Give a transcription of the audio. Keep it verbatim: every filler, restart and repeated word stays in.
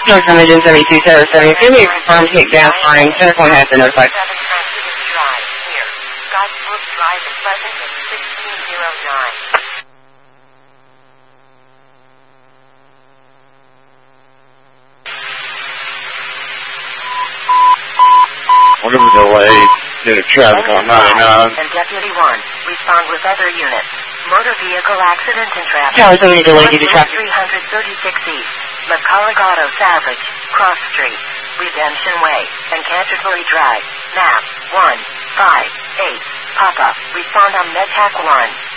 North Engine seventy-two seven seven. Give me a confirmed hit gas line. Centerpoint has been notified. Scottsbrook Drive in Pleasanton, sixteen oh nine. What is the delay due to traffic on ninety-nine? And Deputy one, respond with other units. Motor vehicle accident and traffic. Tower seventy delay due to traffic. three thirty-six East, McCulloch Auto Salvage, Cross Street, Redemption Way, and Canterbury Drive. Map one five eight. Papa, respond on MedTac one.